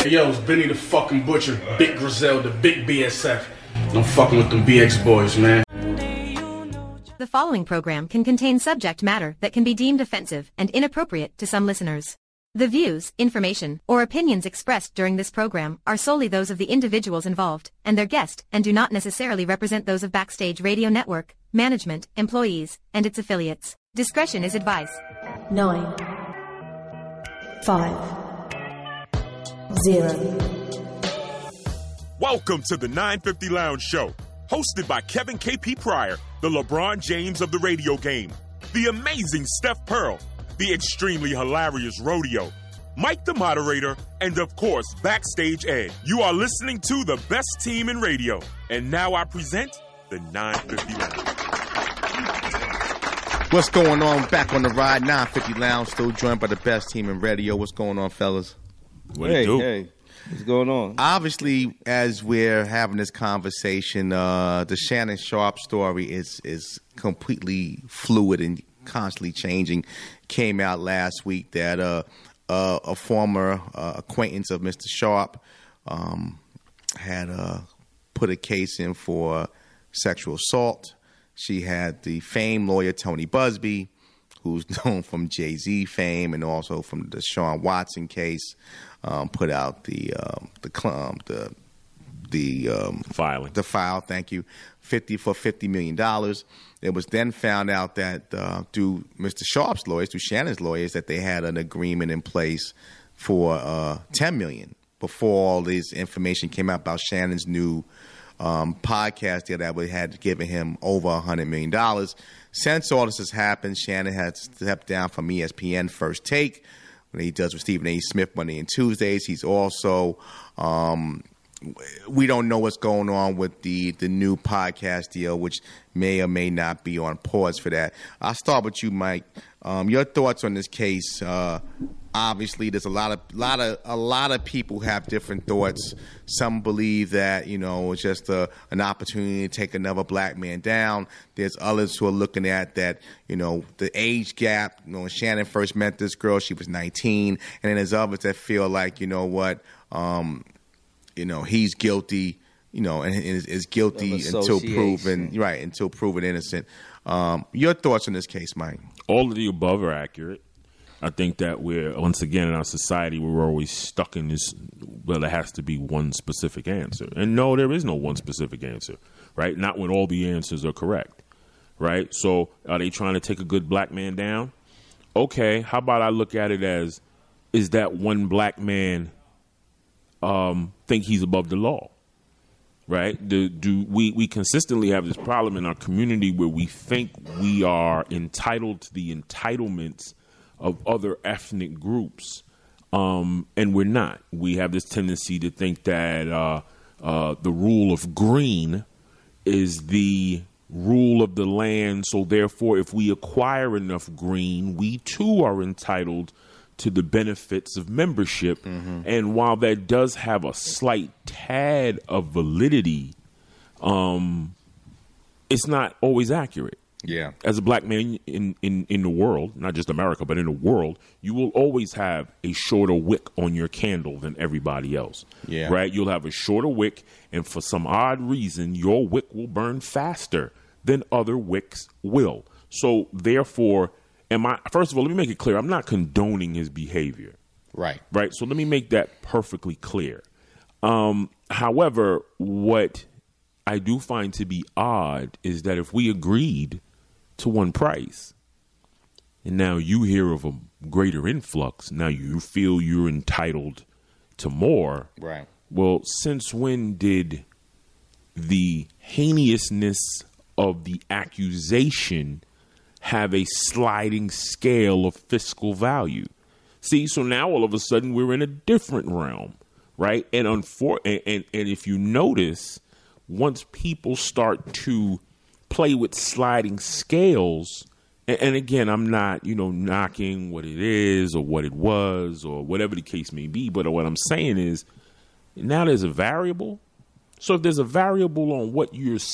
Yo, it's Benny the fucking Butcher, Big Griselda, Big BSF. I'm fucking with them BX boys, man. The following program can contain subject matter that can be deemed offensive and inappropriate to some listeners. The views, information, or opinions expressed during this program are solely those of the individuals involved and their guest and do not necessarily represent those of Backstage Radio Network, management, employees, and its affiliates. Discretion is advised. 9, 5, 0. Welcome to the 950 Lounge Show, hosted by Kevin KP Pryor, the LeBron James of the radio game, the amazing Steph Pearl, the extremely hilarious Rodeo, Mike the moderator, and of course, Backstage Ed. You are listening to the best team in radio. And now I present the 950 Lounge. What's going on? Back on the ride, 950 Lounge, still joined by the best team in radio. What's going on, fellas? What do you do? Hey, what's going on? Obviously, as we're having this conversation, the Shannon Sharpe story is completely fluid and constantly changing. Came out last week that a former acquaintance of Mr. Sharpe had put a case in for sexual assault. She had the famed lawyer Tony Busby, who's known from Jay-Z fame and also from the Deshaun Watson case, put out the file. Thank you, $50 million. It was then found out that through Mr. Sharpe's lawyers, through Shannon's lawyers, that they had an agreement in place for $10 million before all this information came out about Shannon's new podcast deal that had given him over $100 million. Since all this has happened, Shannon has stepped down from ESPN First Take, when he does with Stephen A. Smith Monday and Tuesdays. He's also we don't know what's going on with the new podcast deal, which may or may not be on pause for that. I'll start with you, Mike. Your thoughts on this case? Obviously, there's a lot of people have different thoughts. Some believe that it's just an opportunity to take another black man down. There's others who are looking at that the age gap. When Shannon first met this girl, she was 19, and then there's others that feel like he's guilty, and is guilty until proven innocent. Your thoughts on this case, Mike? All of the above are accurate. I think that once again, in our society, we're always stuck in this, well, there has to be one specific answer. And no, there is no one specific answer, right? Not when all the answers are correct, right? So are they trying to take a good black man down? Okay, how about I look at it as, is that one black man think he's above the law, right? Do we consistently have this problem in our community where we think we are entitled to the entitlements of other ethnic groups, and we're not. We have this tendency to think that the rule of green is the rule of the land, so therefore if we acquire enough green, we too are entitled to the benefits of membership. Mm-hmm. And while that does have a slight tad of validity, it's not always accurate. Yeah. As a black man in the world, not just America, but in the world, you will always have a shorter wick on your candle than everybody else. Yeah. Right? You'll have a shorter wick, and for some odd reason, your wick will burn faster than other wicks will. So therefore, first of all, let me make it clear, I'm not condoning his behavior. Right. Right. So let me make that perfectly clear. However, what I do find to be odd is that if we agreed to one price and now you hear of a greater influx, now you feel you're entitled to more. Right. Well, since when did the heinousness of the accusation have a sliding scale of fiscal value? See, so now all of a sudden we're in a different realm, right? And and if you notice, once people start to play with sliding scales, and again, I'm not, knocking what it is or what it was or whatever the case may be, but what I'm saying is now there's a variable. So if there's a variable on what you're